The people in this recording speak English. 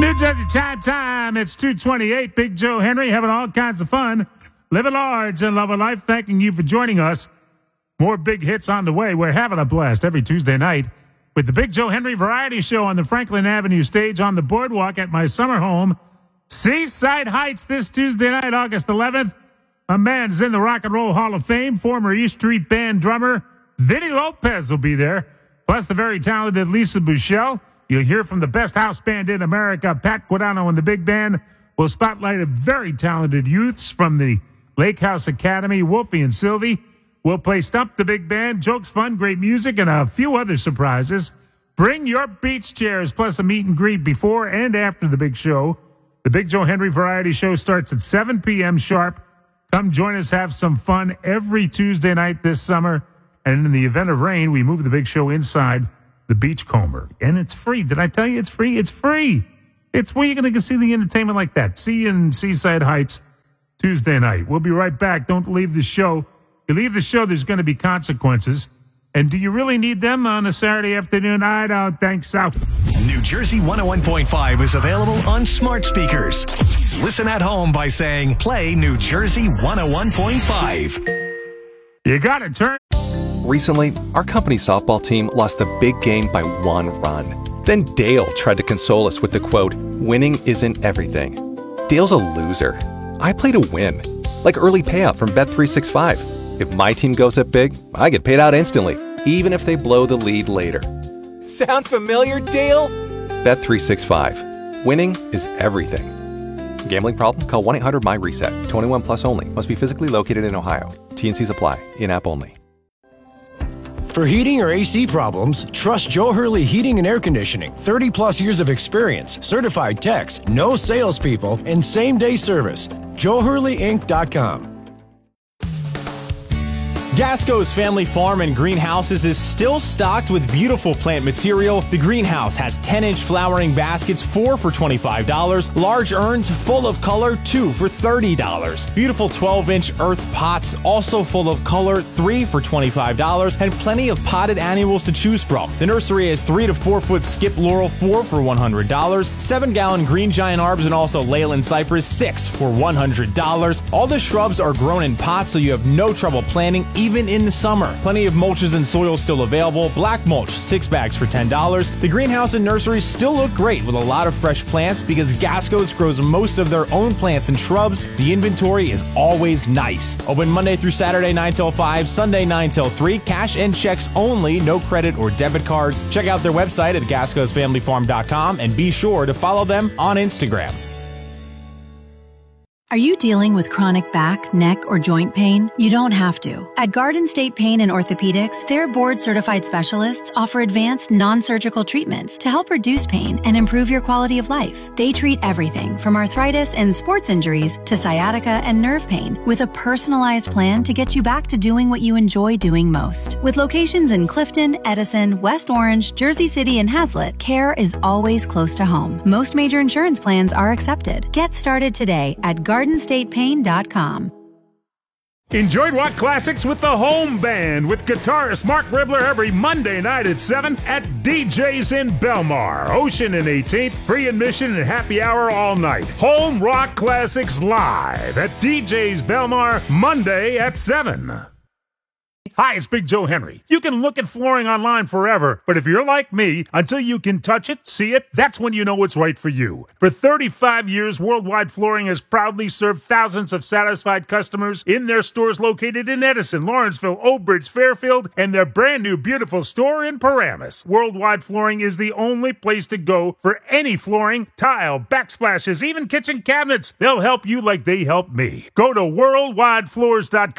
New Jersey time. It's 2:28. Big Joe Henry having all kinds of fun. Living large and loving life. Thanking you for joining us. More big hits on the way. We're having a blast every Tuesday night with the Big Joe Henry Variety Show on the Franklin Avenue stage on the boardwalk at my summer home, Seaside Heights, this Tuesday night, August 11th. My man's in the Rock and Roll Hall of Fame. Former East Street Band drummer Vinny Lopez will be there. Plus the very talented Lisa Bushell. You'll hear from the best house band in America, Pat Guadano and the Big Band. Will spotlight a very talented youths from the Lake House Academy, Wolfie and Sylvie. We'll play Stump the Big Band, jokes, fun, great music, and a few other surprises. Bring your beach chairs, plus a meet and greet before and after the big show. The Big Joe Henry Variety Show starts at 7 p.m. sharp. Come join us, have some fun every Tuesday night this summer. And in the event of rain, we move the big show inside the Beachcomber. And it's free. Did I tell you it's free? It's free. It's where you're going to see the entertainment like that. See you in Seaside Heights Tuesday night. We'll be right back. Don't leave the show. If you leave the show, there's going to be consequences. And do you really need them on a Saturday afternoon? I don't think so. New Jersey 101.5 is available on smart speakers. Listen at home by saying, play New Jersey 101.5. You got to turn. Recently, our company softball team lost the big game by 1 run. Then Dale tried to console us with the quote, winning isn't everything. Dale's a loser. I play to win. Like early payout from Bet365. If my team goes up big, I get paid out instantly, even if they blow the lead later. Sound familiar, Dale? Bet365. Winning is everything. Gambling problem? Call 1-800-MY-RESET. 21 plus only. Must be physically located in Ohio. T&Cs apply. In-app only. For heating or AC problems, trust Joe Hurley Heating and Air Conditioning. 30 plus years of experience, certified techs, no salespeople, and same-day service. JoeHurleyInc.com. Gasco's Family Farm and Greenhouses is still stocked with beautiful plant material. The greenhouse has 10-inch flowering baskets, 4 for $25. Large urns full of color, 2 for $30. Beautiful 12-inch earth pots, also full of color, 3 for $25. And plenty of potted annuals to choose from. The nursery has 3 to 4 foot skip laurel, 4 for $100. 7-gallon green giant arbs and also Leyland cypress, 6 for $100. All the shrubs are grown in pots, so you have no trouble planting, even in the summer. Plenty of mulches and soil still available. Black mulch, 6 bags for $10. The greenhouse and nursery still look great with a lot of fresh plants because Gasco's grows most of their own plants and shrubs. The inventory is always nice. Open Monday through Saturday 9 till 5, Sunday 9 till 3. Cash and checks only, no credit or debit cards. Check out their website at gascosfamilyfarm.com and be sure to follow them on Instagram. Are you dealing with chronic back, neck, or joint pain? You don't have to. At Garden State Pain and Orthopedics, their board-certified specialists offer advanced non-surgical treatments to help reduce pain and improve your quality of life. They treat everything from arthritis and sports injuries to sciatica and nerve pain with a personalized plan to get you back to doing what you enjoy doing most. With locations in Clifton, Edison, West Orange, Jersey City, and Hazlet, care is always close to home. Most major insurance plans are accepted. Get started today at GardenStatePain.com. Enjoy rock classics with the Home Band with guitarist Mark Ribler every Monday night at 7 at DJ's in Belmar. Ocean and 18th, free admission and happy hour all night. Home Rock Classics live at DJ's Belmar Monday at 7. Hi, it's Big Joe Henry. You can look at flooring online forever, but if you're like me, until you can touch it, see it, that's when you know it's right for you. For 35 years, Worldwide Flooring has proudly served thousands of satisfied customers in their stores located in Edison, Lawrenceville, Oak Bridge, Fairfield, and their brand new beautiful store in Paramus. Worldwide Flooring is the only place to go for any flooring, tile, backsplashes, even kitchen cabinets. They'll help you like they help me. Go to worldwidefloors.com.